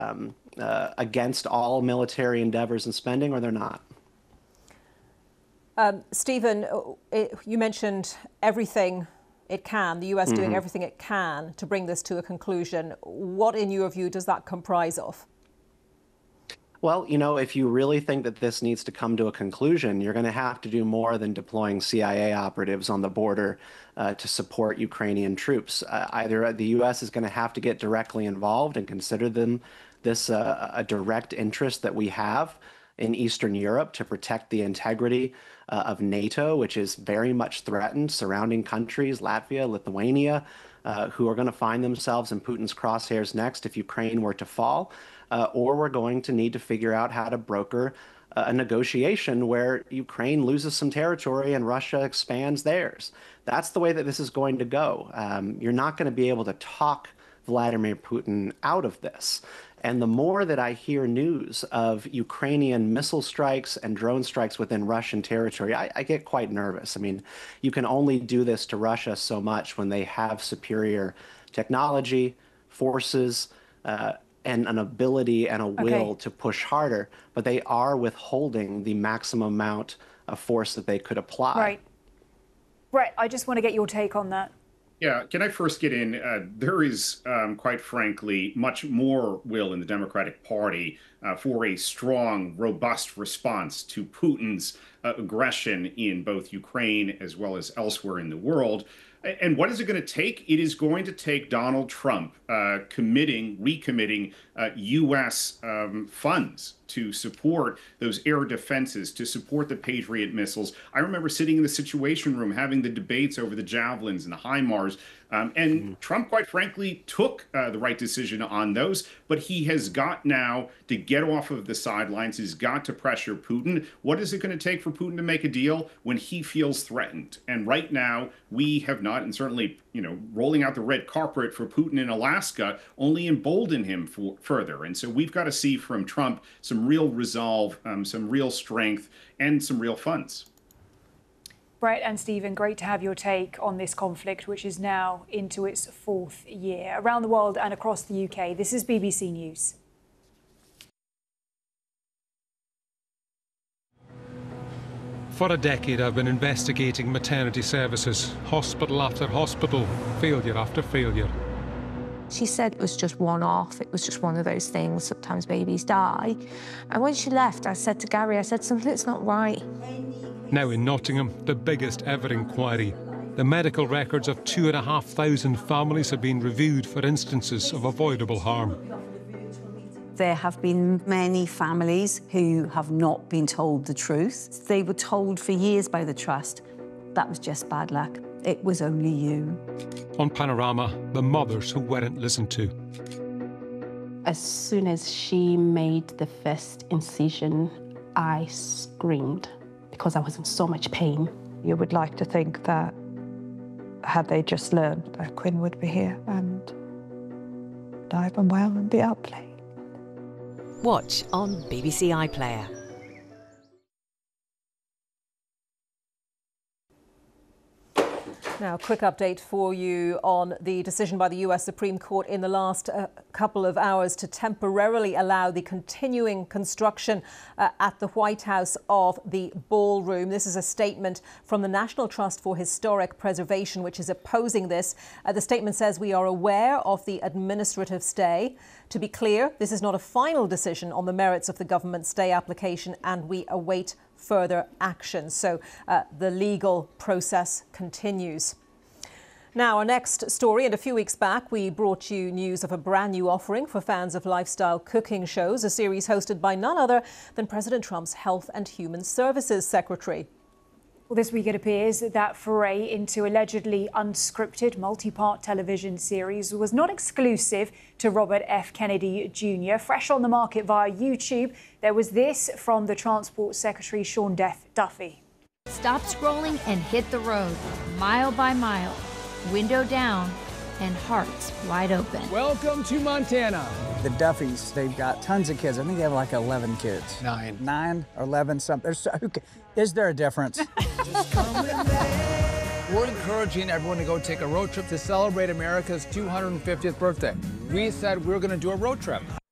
against all military endeavors and spending, or they're not. Stephen, you mentioned everything it can, the US doing everything it can to bring this to a conclusion. What, in your view, does that comprise of? Well, you know, if you really think that this needs to come to a conclusion, you're going to have to do more than deploying CIA operatives on the border to support Ukrainian troops. Either the U.S. is going to have to get directly involved and consider this a direct interest that we have in Eastern Europe to protect the integrity of NATO, which is very much threatened, surrounding countries, Latvia, Lithuania, who are going to find themselves in Putin's crosshairs next if Ukraine were to fall. Or we're going to need to figure out how to broker a negotiation where Ukraine loses some territory and Russia expands theirs. That's the way that this is going to go. You're not going to be able to talk Vladimir Putin out of this. And the more that I hear news of Ukrainian missile strikes and drone strikes within Russian territory, I get quite nervous. I mean, you can only do this to Russia so much when they have superior technology, forces, and an ability and a will to push harder, but they are withholding the maximum amount of force that they could apply. Right. Brett, I just want to get your take on that. Yeah, can I first get in? There is, quite frankly, much more will in the Democratic Party for a strong, robust response to Putin's aggression in both Ukraine as well as elsewhere in the world. And what is it going to take? It is going to take Donald Trump recommitting U.S. funds to support those air defenses, to support the Patriot missiles. I remember sitting in the Situation Room having the debates over the Javelins and the HIMARS. Trump, quite frankly, took the right decision on those, but he has got now to get off of the sidelines. He's got to pressure Putin. What is it going to take for Putin to make a deal when he feels threatened? And right now, we have not, and certainly, you know, rolling out the red carpet for Putin in Alaska only emboldened him further. And so we've got to see from Trump some real resolve, some real strength, and some real funds. Brett and Stephen, great to have your take on this conflict, which is now into its 4th year. Around the world and across the UK, this is BBC News. For a decade, I've been investigating maternity services, hospital after hospital, failure after failure. She said it was just one-off, it was just one of those things, sometimes babies die. And when she left, I said to Gary, I said, something's not right. Now in Nottingham, the biggest ever inquiry. The medical records of 2,500 families have been reviewed for instances of avoidable harm. There have been many families who have not been told the truth. They were told for years by the Trust that was just bad luck. It was only you. On Panorama, the mothers who weren't listened to. As soon as she made the first incision, I screamed because I was in so much pain. You would like to think that had they just learned that Quinn would be here and alive and well and be out playing. Watch on BBC iPlayer. Now, a quick update for you on the decision by the US Supreme Court in the last couple of hours to temporarily allow the continuing construction at the White House of the ballroom. This is a statement from the National Trust for Historic Preservation, which is opposing this. The statement says, we are aware of the administrative stay. To be clear, this is not a final decision on the merits of the government stay application, and we await further action. So the legal process continues. Now, our next story, and a few weeks back, we brought you news of a brand new offering for fans of lifestyle cooking shows, a series hosted by none other than President Trump's Health and Human Services Secretary. Well, this week it appears that foray into allegedly unscripted multi-part television series was not exclusive to Robert F. Kennedy Jr. Fresh on the market via YouTube, there was this from the Transport Secretary Sean Duffy. Stop scrolling and hit the road, mile by mile, window down, and hearts wide open. Welcome to Montana. The Duffys, they've got tons of kids. I think they have like 11 kids. 9 or 11 something. Is there a difference? We're encouraging everyone to go take a road trip to celebrate America's 250th birthday. We said we were going to do a road trip.